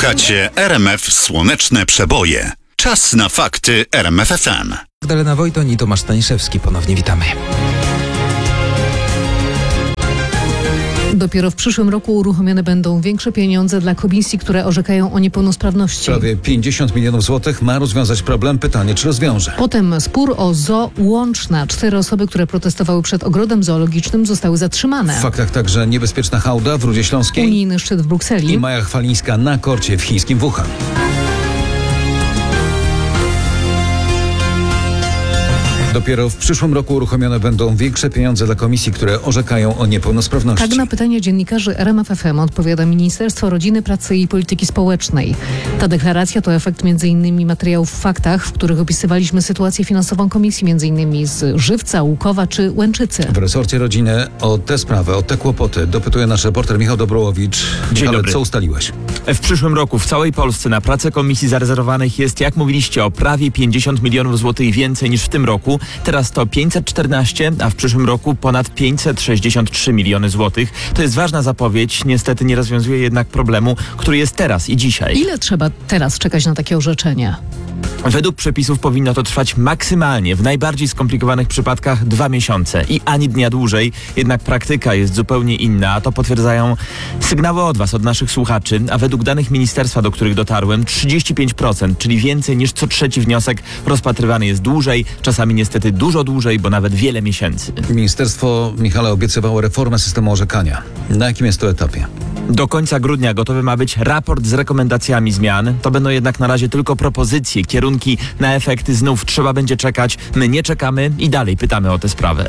Słuchacie RMF Słoneczne Przeboje. Czas na fakty RMF FM. Magdalena Wojtoń i Tomasz Staniszewski. Ponownie witamy. Dopiero w przyszłym roku uruchomione będą większe pieniądze dla komisji, które orzekają o niepełnosprawności. Prawie 50 milionów złotych ma rozwiązać problem. Pytanie, czy rozwiąże? Potem spór o zoo Łączna. 4 osoby, które protestowały przed ogrodem zoologicznym, zostały zatrzymane. W faktach także niebezpieczna hałda w Rudzie Śląskiej. Unijny szczyt w Brukseli. I Maja Chwalińska na korcie w chińskim Wuhan. Dopiero w przyszłym roku uruchomione będą większe pieniądze dla komisji, które orzekają o niepełnosprawności. Tak na pytanie dziennikarzy RMF FM odpowiada Ministerstwo Rodziny, Pracy i Polityki Społecznej. Ta deklaracja to efekt m.in. materiałów w faktach, w których opisywaliśmy sytuację finansową komisji, m.in. z Żywca, Łukowa czy Łęczycy. W resorcie rodziny o tę sprawę, o te kłopoty dopytuje nasz reporter Michał Dobrołowicz. Dzień dobry. Co ustaliłeś? W przyszłym roku w całej Polsce na pracę komisji zarezerwowanych jest, jak mówiliście, o prawie 50 milionów złotych więcej niż w tym roku. Teraz to 514, a w przyszłym roku ponad 563 miliony złotych. To jest ważna zapowiedź, niestety nie rozwiązuje jednak problemu, który jest teraz i dzisiaj. Ile trzeba teraz czekać na takie orzeczenie? Według przepisów powinno to trwać maksymalnie, w najbardziej skomplikowanych przypadkach 2 miesiące i ani dnia dłużej. Jednak praktyka jest zupełnie inna, a to potwierdzają sygnały od Was, od naszych słuchaczy, a według danych ministerstwa, do których dotarłem, 35%, czyli więcej niż co trzeci wniosek rozpatrywany jest dłużej, czasami niestety dużo dłużej, bo nawet wiele miesięcy. Ministerstwo, Michale, obiecywało reformę systemu orzekania. Na jakim jest to etapie? Do końca grudnia gotowy ma być raport z rekomendacjami zmian. To będą jednak na razie tylko propozycje, kierunki na efekty znów trzeba będzie czekać. My nie czekamy i dalej pytamy o tę sprawę.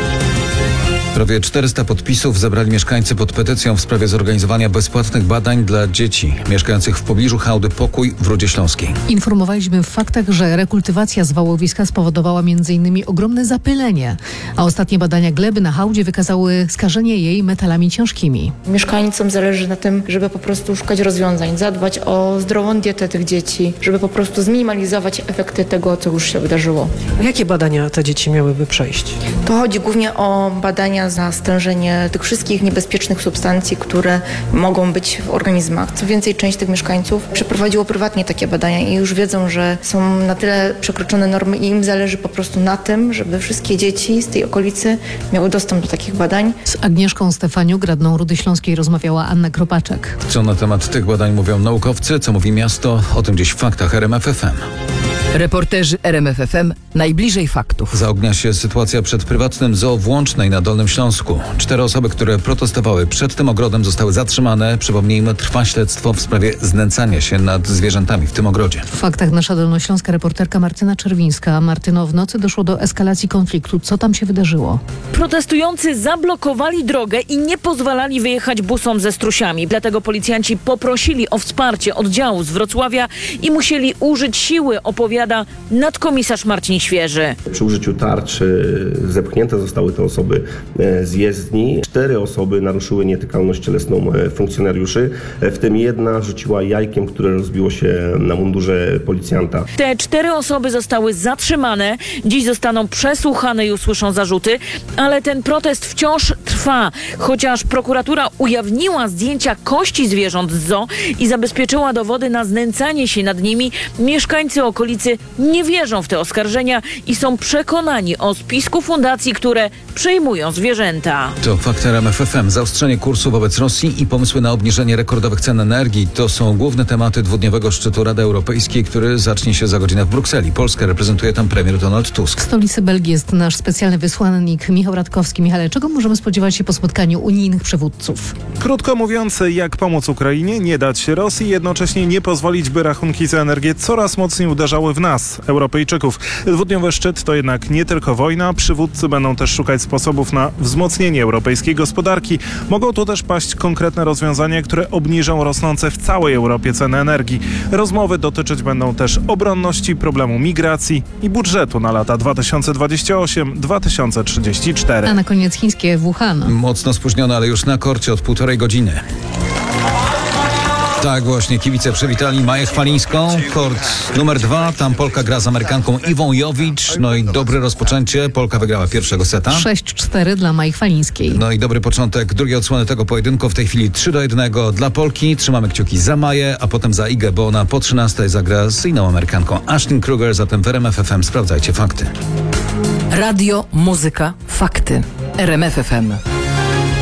Prawie 400 podpisów zebrali mieszkańcy pod petycją w sprawie zorganizowania bezpłatnych badań dla dzieci mieszkających w pobliżu hałdy Pokój w Rudzie Śląskiej. Informowaliśmy w faktach, że rekultywacja zwałowiska spowodowała m.in. ogromne zapylenie, a ostatnie badania gleby na hałdzie wykazały skażenie jej metalami ciężkimi. Mieszkańcom zależy na tym, żeby po prostu szukać rozwiązań, zadbać o zdrową dietę tych dzieci, żeby po prostu zminimalizować efekty tego, co już się wydarzyło. A jakie badania te dzieci miałyby przejść? To chodzi głównie o badania za stężenie tych wszystkich niebezpiecznych substancji, które mogą być w organizmach. Co więcej, część tych mieszkańców przeprowadziło prywatnie takie badania i już wiedzą, że są na tyle przekroczone normy i im zależy po prostu na tym, żeby wszystkie dzieci z tej okolicy miały dostęp do takich badań. Z Agnieszką Stefaniuk, radną Rudy Śląskiej, rozmawiała Anna Kropaczek. Co na temat tych badań mówią naukowcy, co mówi miasto, o tym dziś w faktach RMF FM. Reporterzy RMF FM najbliżej faktów. Zaognia się sytuacja przed prywatnym zoo w Łącznej na Dolnym Śląsku. 4 osoby, które protestowały przed tym ogrodem, zostały zatrzymane. Przypomnijmy, trwa śledztwo w sprawie znęcania się nad zwierzętami w tym ogrodzie. W faktach nasza dolnośląska reporterka Martyna Czerwińska. Martyno, w nocy doszło do eskalacji konfliktu. Co tam się wydarzyło? Protestujący zablokowali drogę i nie pozwalali wyjechać busom ze strusiami. Dlatego policjanci poprosili o wsparcie oddziału z Wrocławia i musieli użyć siły, opowiada nadkomisarz Marcin Świeży. Przy użyciu tarczy zepchnięte zostały te osoby z jezdni. 4 osoby naruszyły nietykalność cielesną funkcjonariuszy, w tym jedna rzuciła jajkiem, które rozbiło się na mundurze policjanta. Te 4 osoby zostały zatrzymane. Dziś zostaną przesłuchane i usłyszą zarzuty, ale ten protest wciąż trwa. Chociaż prokuratura ujawniła zdjęcia kości zwierząt z zoo i zabezpieczyła dowody na znęcanie się nad nimi, mieszkańcy okolicy nie wierzą w te oskarżenia i są przekonani o spisku fundacji, które przejmują zwierzęta. To fakt RMF FM. Zaostrzenie kursu wobec Rosji i pomysły na obniżenie rekordowych cen energii to są główne tematy dwudniowego szczytu Rady Europejskiej, który zacznie się za godzinę w Brukseli. Polskę reprezentuje tam premier Donald Tusk. W stolicy Belgii jest nasz specjalny wysłannik Michał Radkowski. Michale, czego możemy spodziewać się po spotkaniu unijnych przywódców? Krótko mówiąc, jak pomóc Ukrainie, nie dać się Rosji, jednocześnie nie pozwolić, by rachunki za energię coraz mocniej uderzały w nas, Europejczyków. Dwudniowy szczyt to jednak nie tylko wojna. Przywódcy będą też szukać sposobów na wzmocnienie europejskiej gospodarki. Mogą tu też paść konkretne rozwiązania, które obniżą rosnące w całej Europie ceny energii. Rozmowy dotyczyć będą też obronności, problemu migracji i budżetu na lata 2028-2034. A na koniec chińskie Wuhan. Mocno spóźnione, ale już na korcie od 1,5 godziny. Tak właśnie kibice przywitali Maję Chwalińską. Kort numer 2, tam Polka gra z Amerykanką Iwą Jowicz. No i dobre rozpoczęcie. Polka wygrała pierwszego seta. 6-4 dla Mai Chwalińskiej. No i dobry początek drugiej odsłony tego pojedynku. W tej chwili 3-1 dla Polki. Trzymamy kciuki za Maję, a potem za Igę, bo ona po 13 zagra z inną Amerykanką Ashton Kruger. Zatem w RMF FM sprawdzajcie fakty. Radio, muzyka, fakty. RMF FM.